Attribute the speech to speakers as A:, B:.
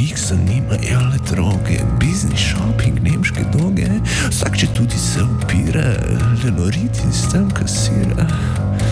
A: njih zanimajo le droge, biznis, shopping, nemške doge. Vsak če tudi se upira, le norit in s tem kasira.